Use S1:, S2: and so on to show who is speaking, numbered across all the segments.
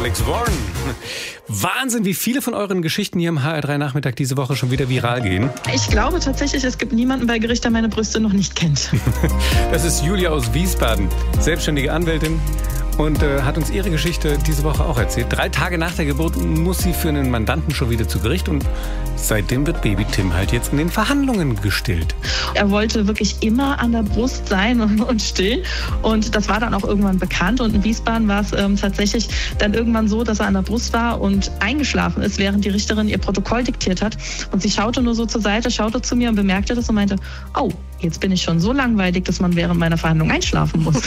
S1: Alex Warren. Wahnsinn, wie viele von euren Geschichten hier im HR3 Nachmittag diese Woche schon wieder viral gehen.
S2: Ich glaube tatsächlich, es gibt niemanden bei Gericht, der meine Brüste noch nicht kennt.
S1: Das ist Julia aus Wiesbaden, selbstständige Anwältin. Und hat uns ihre Geschichte diese Woche auch erzählt. 3 Tage nach der Geburt muss sie für einen Mandanten schon wieder zu Gericht. Und seitdem wird Baby Tim halt jetzt in den Verhandlungen gestillt.
S2: Er wollte wirklich immer an der Brust sein und stillen. Und das war dann auch irgendwann bekannt. Und in Wiesbaden war es tatsächlich dann irgendwann so, dass er an der Brust war und eingeschlafen ist, während die Richterin ihr Protokoll diktiert hat. Und sie schaute nur so zur Seite, schaute zu mir und bemerkte das und meinte, oh, jetzt bin ich schon so langweilig, dass man während meiner Verhandlung einschlafen muss.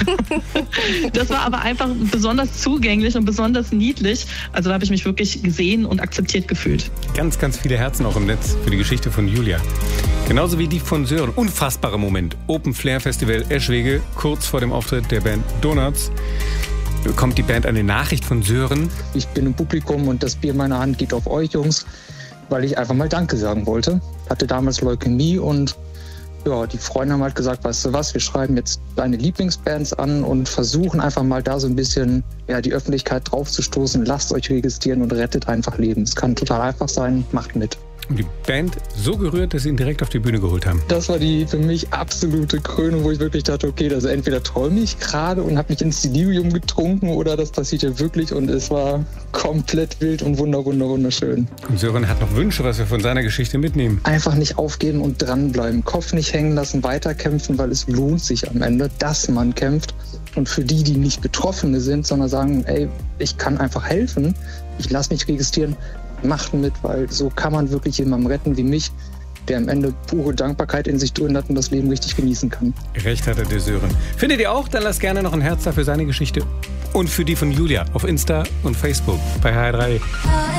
S2: Das war aber einfach besonders zugänglich und besonders niedlich. Also da habe ich mich wirklich gesehen und akzeptiert gefühlt.
S1: Ganz, ganz viele Herzen auch im Netz für die Geschichte von Julia. Genauso wie die von Sören. Unfassbarer Moment. Open Flair Festival Eschwege, kurz vor dem Auftritt der Band Donuts, bekommt die Band eine Nachricht von Sören.
S3: Ich bin im Publikum und das Bier in meiner Hand geht auf euch, Jungs, weil ich einfach mal Danke sagen wollte. Hatte damals Leukämie und ja, die Freunde haben halt gesagt, weißt du was, wir schreiben jetzt deine Lieblingsbands an und versuchen einfach mal da so ein bisschen die Öffentlichkeit draufzustoßen. Lasst euch registrieren und rettet einfach Leben. Es kann total einfach sein, macht mit.
S1: Und die Band so gerührt, dass sie ihn direkt auf die Bühne geholt haben.
S3: Das war die für mich absolute Krönung, wo ich wirklich dachte, okay, also entweder träume ich gerade und habe mich ins Delirium getrunken oder das passiert ja wirklich und es war komplett wild und wunderschön.
S1: Und Sören hat noch Wünsche, was wir von seiner Geschichte mitnehmen.
S3: Einfach nicht aufgeben und dranbleiben, Kopf nicht hängen lassen, weiterkämpfen, weil es lohnt sich am Ende, dass man kämpft. Und für die, die nicht Betroffene sind, sondern sagen, ey, ich kann einfach helfen, ich lasse mich registrieren, macht mit, weil so kann man wirklich jemanden retten wie mich, der am Ende pure Dankbarkeit in sich drin hat und das Leben richtig genießen kann.
S1: Recht hat der Sören. Findet ihr auch? Dann lasst gerne noch ein Herz da für seine Geschichte und für die von Julia auf Insta und Facebook bei HR3.